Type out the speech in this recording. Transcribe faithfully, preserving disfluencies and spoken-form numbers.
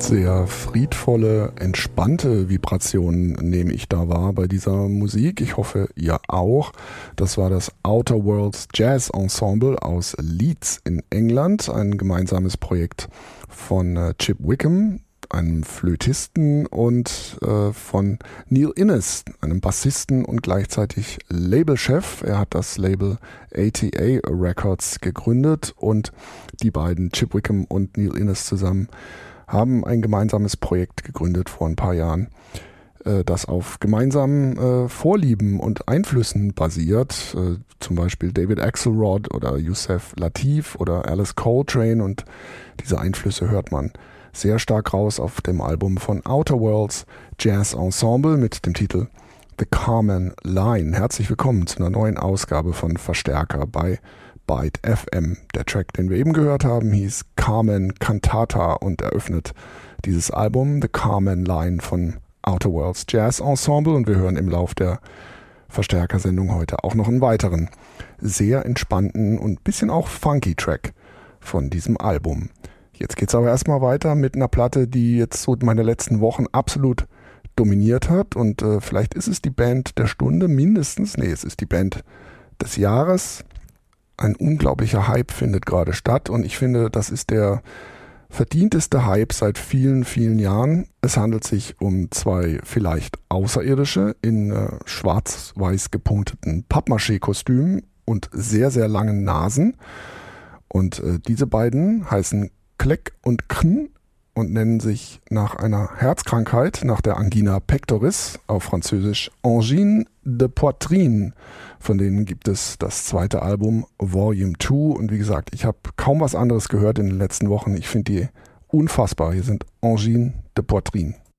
Sehr friedvolle, entspannte Vibrationen nehme ich da wahr bei dieser Musik. Ich hoffe, ihr auch. Das war das Outer Worlds Jazz Ensemble aus Leeds in England, ein gemeinsames Projekt von äh, Chip Wickham, einem Flötisten, und äh, von Neil Innes, einem Bassisten und gleichzeitig Labelchef. Er hat das Label A T A Records gegründet, und die beiden, Chip Wickham und Neil Innes zusammen, haben ein gemeinsames Projekt gegründet vor ein paar Jahren, äh, das auf gemeinsamen äh, Vorlieben und Einflüssen basiert, äh, zum Beispiel David Axelrod oder Yusef Lateef oder Alice Coltrane, und diese Einflüsse hört man sehr stark raus auf dem Album von Outer Worlds Jazz Ensemble mit dem Titel The Carmen Line. Herzlich willkommen zu einer neuen Ausgabe von Verstärker bei Byte F M. Der Track, den wir eben gehört haben, hieß Carmen Cantata und eröffnet dieses Album The Carmen Line von Outer Worlds Jazz Ensemble, und wir hören im Lauf der Verstärkersendung heute auch noch einen weiteren sehr entspannten und bisschen auch funky Track von diesem Album. Jetzt geht's aber erstmal weiter mit einer Platte, die jetzt so meine letzten Wochen absolut dominiert hat, und äh, vielleicht ist es die Band der Stunde mindestens, nee, es ist die Band des Jahres. Ein unglaublicher Hype findet gerade statt, und ich finde, das ist der verdienteste Hype seit vielen, vielen Jahren. Es handelt sich um zwei vielleicht Außerirdische in äh, schwarz-weiß gepunkteten Pappmaché-Kostümen und sehr, sehr langen Nasen. Und äh, diese beiden heißen Kleck und Kn und nennen sich nach einer Herzkrankheit, nach der Angina pectoris, auf Französisch Angine de Poitrine. Von denen gibt es das zweite Album Volume zwei, und wie gesagt, ich habe kaum was anderes gehört in den letzten Wochen. Ich finde die unfassbar. Hier sind Angine de Poitrine.